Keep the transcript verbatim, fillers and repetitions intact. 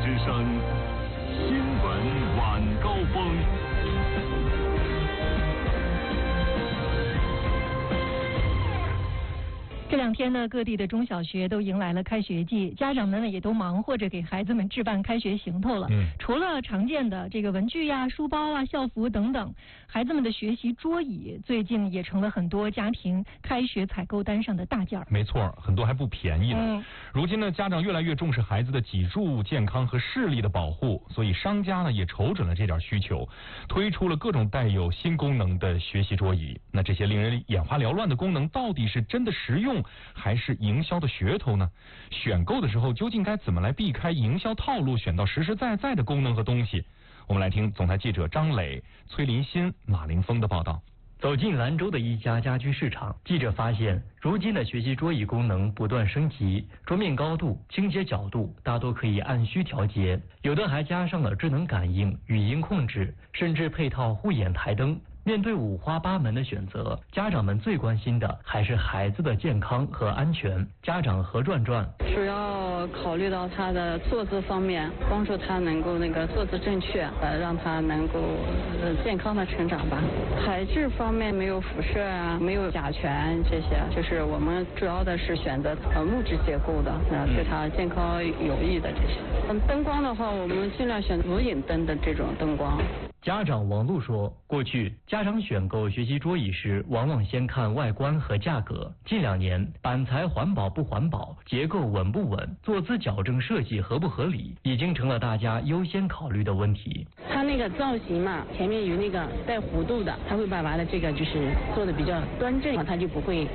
之声新闻晚高峰。 这两天呢，各地的中小学都迎来了开学季，家长们呢也都忙活着给孩子们置办开学行头了。嗯，除了常见的这个文具呀、书包啊、校服等等，孩子们的学习桌椅最近也成了很多家庭开学采购单上的大件儿。 没错，很多还不便宜呢。 嗯， 如今呢，家长越来越重视孩子的脊柱健康和视力的保护，所以商家呢也瞅准了这点需求，推出了各种带有新功能的学习桌椅。那这些令人眼花缭乱的功能，到底是真的实用，还是营销的噱头呢？选购的时候究竟该怎么来避开营销套路，选到实实在在的功能和东西？我们来听总台记者张磊、崔林新、马凌峰的报道。 走进兰州的一家家居市场，记者发现，如今的学习桌椅功能不断升级，桌面高度、倾斜角度大多可以按需调节，有的还加上了智能感应、语音控制，甚至配套护眼台灯。面对五花八门的选择，家长们最关心的还是孩子的健康和安全。家长何转转主要考虑到他的坐姿方面，帮助他能够那个坐姿正确，呃，让他能够呃健康的成长吧。材质方面没有辐射啊，没有甲醛这些，就是我们主要的是选择呃木质结构的，呃，对他健康有益的这些。嗯，灯光的话，我们尽量选无影灯的这种灯光。 家长王璐说，过去家长选购学习桌椅时，往往先看外观和价格。近两年，板材环保不环保，结构稳不稳，坐姿矫正设计合不合理，已经成了大家优先考虑的问题。 它那个造型嘛，前面有那个带弧度的，它会把娃的这个就是做的比较端正，它就不会